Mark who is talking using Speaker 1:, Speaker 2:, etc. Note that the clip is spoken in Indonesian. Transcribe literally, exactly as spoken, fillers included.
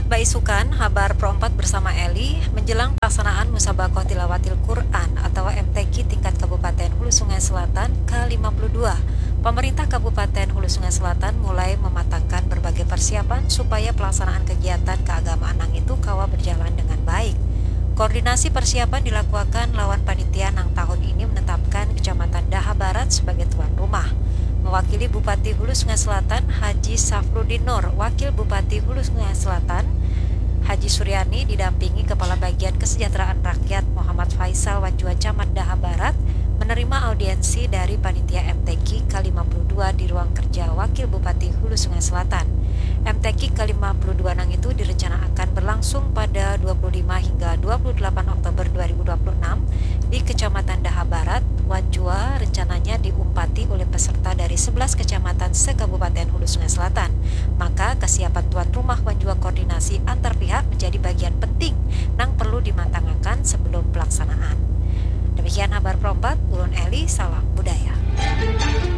Speaker 1: Baisukan, Habar Pro empat bersama Eli menjelang pelaksanaan Musabakoh Tilawatil Quran atau M T Q tingkat Kabupaten Hulu Sungai Selatan K lima puluh dua. Pemerintah Kabupaten Hulu Sungai Selatan mulai mematangkan berbagai persiapan supaya pelaksanaan kegiatan keagamaan nang itu kawa berjalan dengan baik. Koordinasi persiapan dilakukan lawan panitia nang tahun ini menetapkan Kecamatan Daha Barat sebagai tuan rumah. Mewakili Bupati Hulu Sungai Selatan, Haji Safrudin Nur, Wakil Bupati Hulu Sungai Selatan, Haji Suryani didampingi Kepala Bagian Kesejahteraan Rakyat Muhammad Faisal Wanjua Camat Daha Barat menerima audiensi dari Panitia M T Q K lima puluh dua di ruang kerja Wakil Bupati Hulu Sungai Selatan. M T Q K lima puluh dua nang itu direncanakan berlangsung pada dua puluh lima hingga dua puluh delapan Oktober dua ribu dua puluh enam di Kecamatan Daha Barat. Wanjua rencananya diumpati oleh peserta dari sebelas kecamatan se-Kabupaten Hulu Sungai Selatan. Maka kesiapan tuan rumah Wanjua koordinasi antar pihak menjadi bagian penting nang perlu dimatangkan sebelum pelaksanaan. Demikian Habar Pro empat, Ulun Eli, salam budaya.